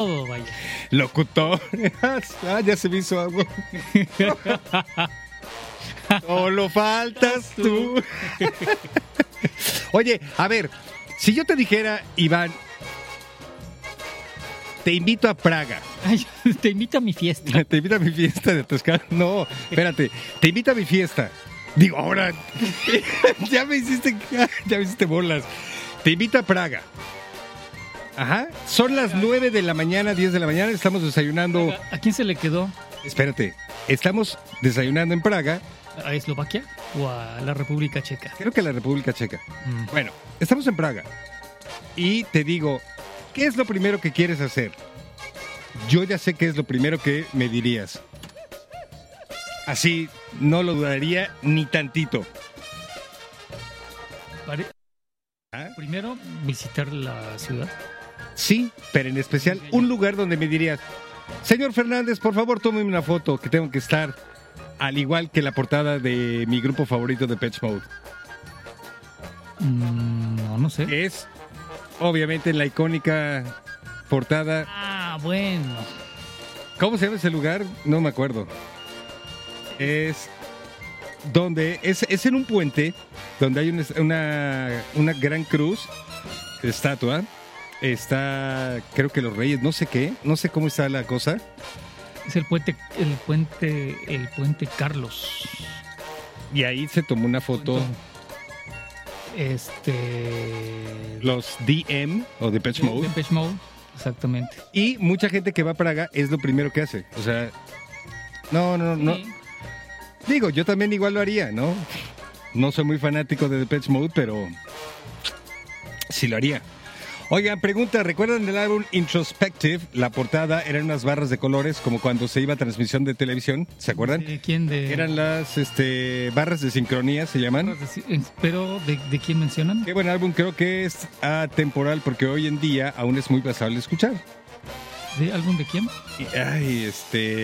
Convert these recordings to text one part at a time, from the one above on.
Todo, vaya. Locutor. Ya se me hizo algo. Solo faltas tú. Oye, a ver, si yo te dijera, Iván, te invito a Praga. Ay, te invito a mi fiesta. Te invito a mi fiesta de Toscana. No, espérate, te invito a mi fiesta. Digo, ahora, ya me hiciste bolas. Te invito a Praga. Ajá, son las 9 de la mañana, 10 de la mañana, estamos desayunando. ¿A quién se le quedó? Espérate, estamos desayunando en Praga. ¿A Eslovaquia o a la República Checa? Creo que la República Checa. Bueno, estamos en Praga. Y te digo, ¿qué es lo primero que quieres hacer? Yo ya sé qué es lo primero que me dirías. Así, no lo dudaría ni tantito. Primero, visitar la ciudad. Sí, pero en especial un lugar donde me dirías, señor Fernández, por favor, tómeme una foto, que tengo que estar al igual que la portada de mi grupo favorito de Depeche Mode. No sé. Es, obviamente, la icónica portada. Ah, bueno. ¿Cómo se llama ese lugar? No me acuerdo. Es donde es en un puente donde hay una gran cruz, estatua. Está, creo que los Reyes, no sé cómo está la cosa. Es el puente Carlos. Y ahí se tomó una foto. Los DM o Depeche Mode. Depeche Mode, exactamente. Y mucha gente que va a Praga es lo primero que hace. O sea, no. Digo, yo también igual lo haría, ¿no? No soy muy fanático de Depeche Mode, pero sí lo haría. Oigan, pregunta, ¿recuerdan del álbum Introspective? La portada eran unas barras de colores, como cuando se iba a transmisión de televisión, ¿se acuerdan? ¿De quién? Eran las barras de sincronía, se llaman. ¿Pero de quién mencionan? Qué buen álbum, creo que es atemporal, porque hoy en día aún es muy pasable escuchar. ¿De álbum de quién? Ay,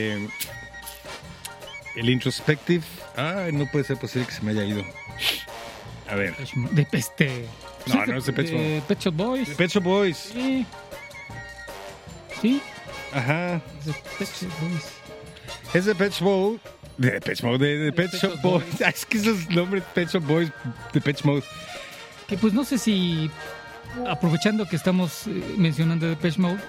el Introspective. Ay, no puede ser posible que se me haya ido. A ver. No, es de Pet Shop Boys. De Pet Shop Boys. Sí. Sí. Ajá. De Pet Shop Boys. Es de Pet Shop de Pet Shop Boys. Es que esos nombres Pet Shop Boys de Pet Mode. Que pues no sé si, aprovechando que estamos mencionando Depeche Mode,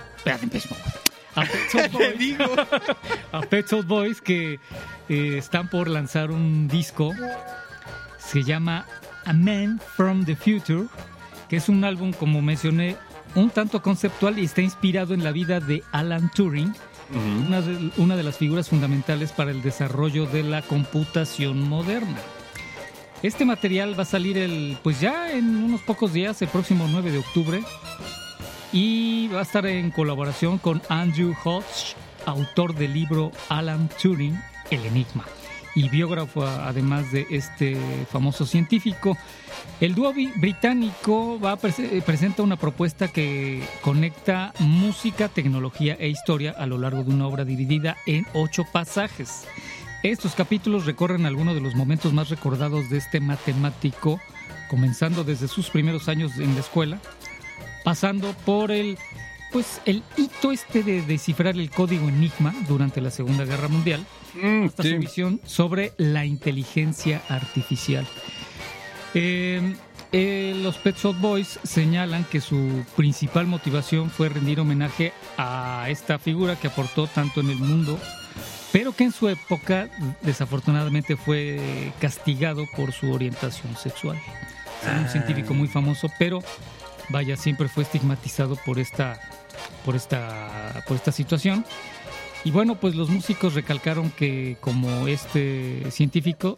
a Pet Shop Boys, a Pet Shop Boys que están por lanzar un disco, se llama A Man from the Future, que es un álbum, como mencioné, un tanto conceptual y está inspirado en la vida de Alan Turing, una de las figuras fundamentales para el desarrollo de la computación moderna. Este material va a salir pues ya en unos pocos días, el próximo 9 de octubre, y va a estar en colaboración con Andrew Hodge, autor del libro Alan Turing, El Enigma, y biógrafo además de este famoso científico. El dúo británico presenta una propuesta que conecta música, tecnología e historia a lo largo de una obra dividida en 8 pasajes. Estos capítulos recorren algunos de los momentos más recordados de este matemático, comenzando desde sus primeros años en la escuela, pasando por el hito de descifrar el código Enigma durante la Segunda Guerra Mundial, hasta su visión sobre la inteligencia artificial. Los Pet Shop Boys señalan que su principal motivación fue rendir homenaje a esta figura que aportó tanto en el mundo, pero que en su época desafortunadamente fue castigado por su orientación sexual. Es un científico muy famoso, pero vaya, siempre fue estigmatizado por esta situación. Y bueno, pues los músicos recalcaron que como este científico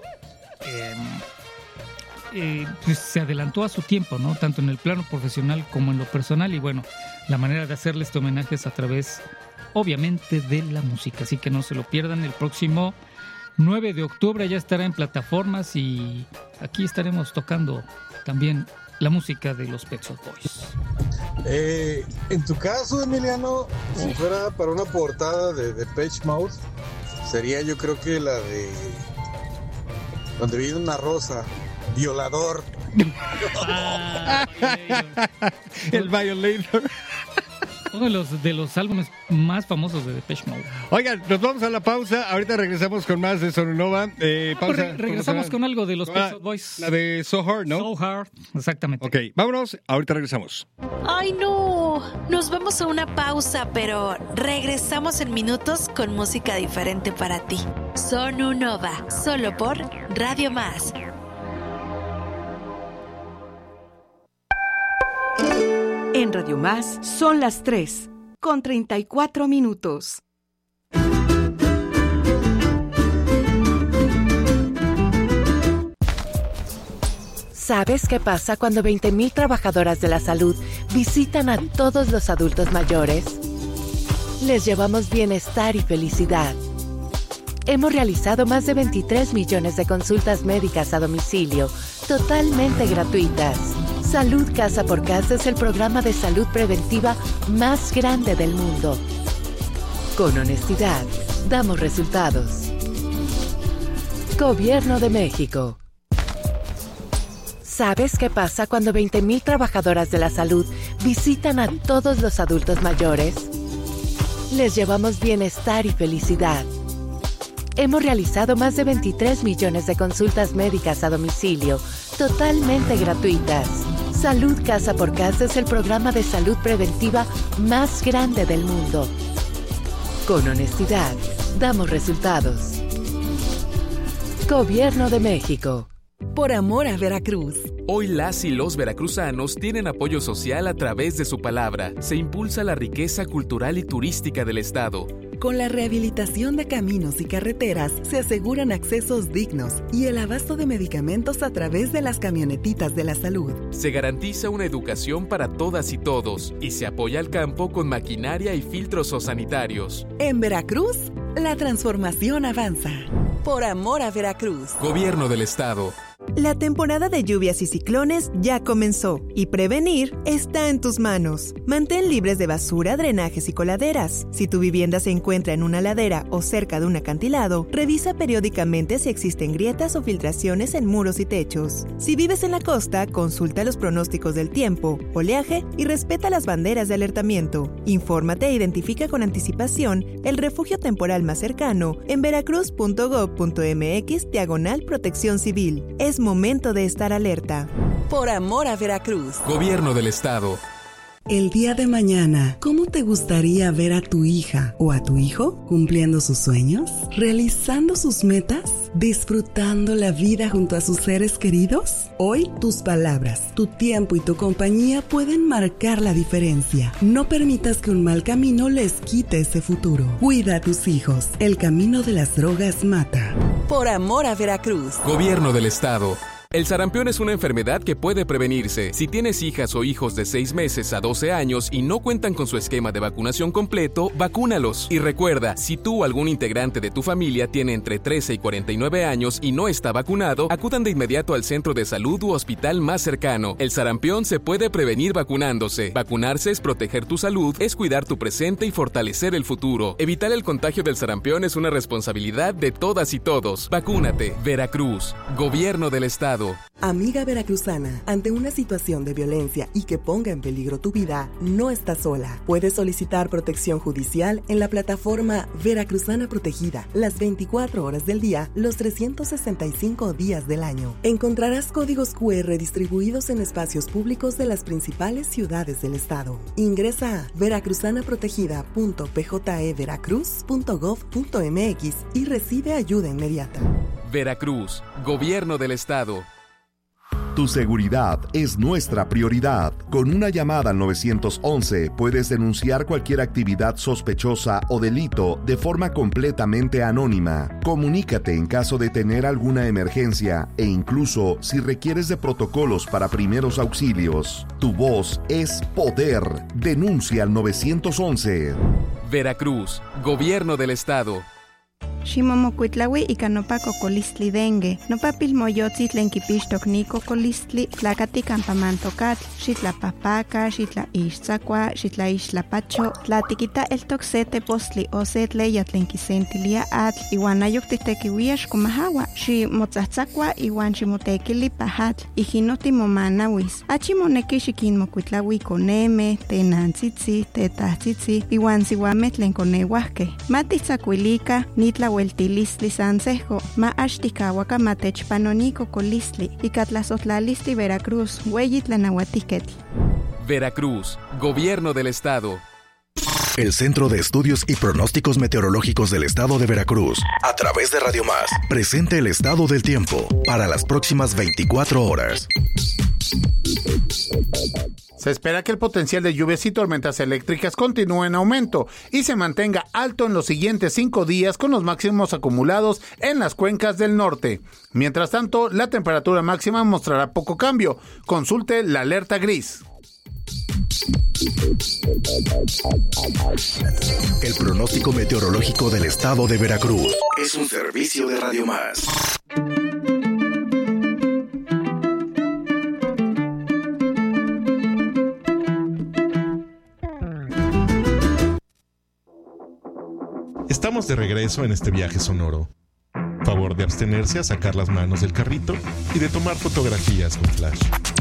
pues se adelantó a su tiempo, ¿no? Tanto en el plano profesional como en lo personal, y bueno, la manera de hacerle este homenaje es a través, obviamente, de la música, así que no se lo pierdan. El próximo 9 de octubre ya estará en plataformas y aquí estaremos tocando también la música de los Pet Shop Boys. En tu caso, Emiliano, si fuera para una portada de Depeche Mode, sería yo creo que la de donde viene una rosa, Violador. El Violator. Uno de los álbumes más famosos de Depeche Mode. Oigan, nos vamos a la pausa. Ahorita regresamos con más de Sonunova. Pausa. Regresamos con algo de los Pet Shop Boys. La de So Hard, ¿no? So Hard, exactamente. Ok, vámonos. Ahorita regresamos. ¡Ay, no! Nos vamos a una pausa, pero regresamos en minutos con música diferente para ti. Sonunova, solo por Radio Más. En Radio Más son las 3:34. ¿Sabes qué pasa cuando 20,000 trabajadoras de la salud visitan a todos los adultos mayores? Les llevamos bienestar y felicidad. Hemos realizado más de 23 millones de consultas médicas a domicilio, totalmente gratuitas. Salud Casa por Casa es el programa de salud preventiva más grande del mundo. Con honestidad, damos resultados. Gobierno de México. ¿Sabes qué pasa cuando 20,000 trabajadoras de la salud visitan a todos los adultos mayores? Les llevamos bienestar y felicidad. Hemos realizado más de 23 millones de consultas médicas a domicilio, totalmente gratuitas. Salud Casa por Casa es el programa de salud preventiva más grande del mundo. Con honestidad, damos resultados. Gobierno de México. Por amor a Veracruz. Hoy las y los veracruzanos tienen apoyo social a través de su palabra. Se impulsa la riqueza cultural y turística del estado. Con la rehabilitación de caminos y carreteras se aseguran accesos dignos y el abasto de medicamentos a través de las camionetitas de la salud. Se garantiza una educación para todas y todos y se apoya al campo con maquinaria y filtros sanitarios. En Veracruz, la transformación avanza. Por amor a Veracruz. Gobierno del estado. La temporada de lluvias y ciclones ya comenzó y prevenir está en tus manos. Mantén libres de basura, drenajes y coladeras. Si tu vivienda se encuentra en una ladera o cerca de un acantilado, revisa periódicamente si existen grietas o filtraciones en muros y techos. Si vives en la costa, consulta los pronósticos del tiempo, oleaje y respeta las banderas de alertamiento. Infórmate e identifica con anticipación el refugio temporal más cercano en veracruz.gov.mx/protección civil. Es momento de estar alerta. Por amor a Veracruz. Gobierno del estado. El día de mañana, ¿cómo te gustaría ver a tu hija o a tu hijo cumpliendo sus sueños, realizando sus metas, disfrutando la vida junto a sus seres queridos? Hoy, tus palabras, tu tiempo y tu compañía pueden marcar la diferencia. No permitas que un mal camino les quite ese futuro. Cuida a tus hijos. El camino de las drogas mata. Por amor a Veracruz. Gobierno del estado. El sarampión es una enfermedad que puede prevenirse. Si tienes hijas o hijos de 6 meses a 12 años y no cuentan con su esquema de vacunación completo, vacúnalos. Y recuerda, si tú o algún integrante de tu familia tiene entre 13 y 49 años y no está vacunado, acudan de inmediato al centro de salud u hospital más cercano. El sarampión se puede prevenir vacunándose. Vacunarse es proteger tu salud, es cuidar tu presente y fortalecer el futuro. Evitar el contagio del sarampión es una responsabilidad de todas y todos. Vacúnate. Veracruz. Gobierno del estado. Amiga veracruzana, ante una situación de violencia y que ponga en peligro tu vida, no estás sola. Puedes solicitar protección judicial en la plataforma Veracruzana Protegida, las 24 horas del día, los 365 días del año. Encontrarás códigos QR distribuidos en espacios públicos de las principales ciudades del estado. Ingresa a veracruzanaprotegida.pjeveracruz.gov.mx y recibe ayuda inmediata. Veracruz, Gobierno del estado. Tu seguridad es nuestra prioridad. Con una llamada al 911 puedes denunciar cualquier actividad sospechosa o delito de forma completamente anónima. Comunícate en caso de tener alguna emergencia e incluso si requieres de protocolos para primeros auxilios. Tu voz es poder. Denuncia al 911. Veracruz, Gobierno del estado. ximomokuitlaui ika nopa kokolistli dengue. Nopa pilmoyotzi tlen kipixtok ni kokolistli tlakati kampa mantokatl, xitlapapaka, xitlaixtzakua, xitlaixtlapacho, tlatikita eltok se tepostli o se tleya tlen kisentilia atl, iwan ayok titekiuia xkomahawa, ximotzatzakua iwan ximotekili pahatl, ijinoti momanawis. Achimoneki xikinmokuitlaui koneme, tenantzitzi, tetahtzitzi, iwan siwameh tlen koneuahkeh. Matitzakuilika nitlaueltilistli sansejko, ma axtikawaka matechpanoni kokolistli, ika tlasohtlalistli Veracruz, ueyi tlanauatiketl. Veracruz, Gobierno del Estado. El Centro de Estudios y Pronósticos Meteorológicos del Estado de Veracruz, a través de Radio Más, presenta el estado del tiempo para las próximas 24 horas. Se espera que el potencial de lluvias y tormentas eléctricas continúe en aumento y se mantenga alto en los siguientes 5 días con los máximos acumulados en las cuencas del norte. Mientras tanto, la temperatura máxima mostrará poco cambio. Consulte la alerta gris. El pronóstico meteorológico del Estado de Veracruz es un servicio de Radio Más. Estamos de regreso en este viaje sonoro. Favor de abstenerse a sacar las manos del carrito y de tomar fotografías con flash.